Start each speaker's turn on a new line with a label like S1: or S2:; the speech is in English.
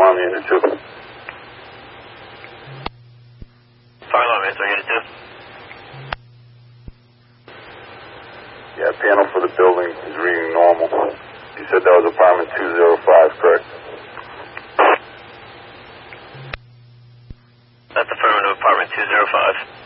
S1: alarm unit 2.
S2: Fire alarm answer unit 2.
S1: Yeah, panel for the building is reading normal. You said that was apartment 205, correct?
S2: That's affirmative, apartment 205.